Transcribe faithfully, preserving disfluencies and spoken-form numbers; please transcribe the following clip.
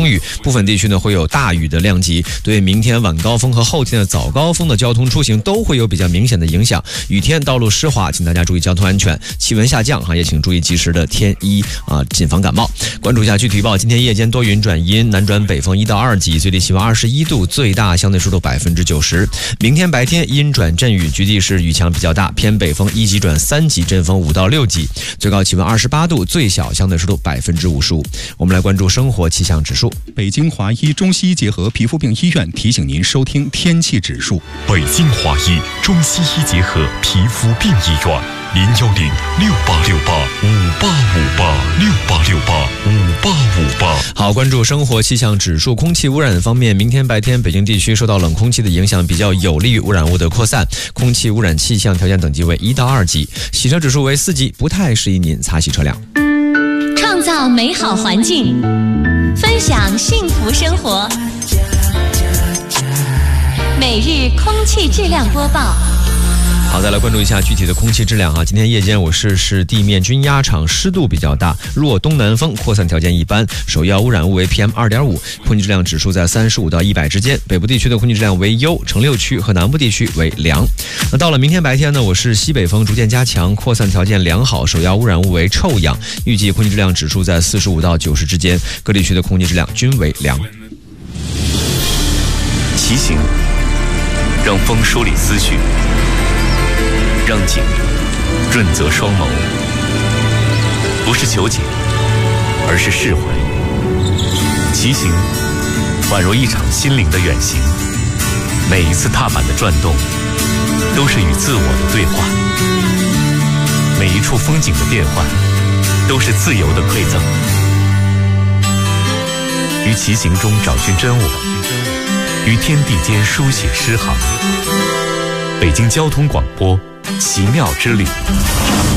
雨，部分地区呢会有大雨的量级，对明天晚高峰和后天的早高峰的交通出行都会有比较明显的影响。雨天道路湿滑，请大家注意交通安全。气温下降哈，也请注意及时的添衣啊，谨防感冒。关注一下具体预报，今天夜间多云转阴，南转北风一到二级，最低气温二十一度，最大相对湿度百分之九十。明天白天阴转阵雨，局地是雨强比较大，偏北风一级转三级，阵风五到六级，最高气温二十八度，最小相对湿度百分之五十五。我们来关注生活气象指数。 北京华医中西医结合皮肤病医院提醒您收听天气指数。 北京华医中西医结合皮肤病医院，零幺零六八六八五八五八六八六八五八五八。 好，关注生活气象指数。空气污染方面，明天白天北京地区受到冷空气的影响，比较有利于污染物的扩散，空气污染气象条件等级为一到二级，洗车指数为四级，不太适宜您擦洗车辆。 创造美好环境，分享幸福生活。每日空气质量播报。 好，再来关注一下具体的空气质量啊。今天夜间我市市地面均压场湿度比较大，弱东南风，扩散条件一般，首要污染物为 P M 二点五， 空气质量指数在三十五到一百之间。北部地区的空气质量为优，城六区和南部地区为良。那到了明天白天呢，我市西北风逐渐加强，扩散条件良好，首要污染物为臭氧，预计空气质量指数在四十五到九十之间，各地区的空气质量均为良。 骑行，让风梳理思绪，让景润泽双眸，不是求解，而是释怀。骑行宛如一场心灵的远行，每一次踏板的转动都是与自我的对话，每一处风景的变换都是自由的馈赠。于骑行中找寻真我，于天地间书写诗行。北京交通广播奇妙之旅。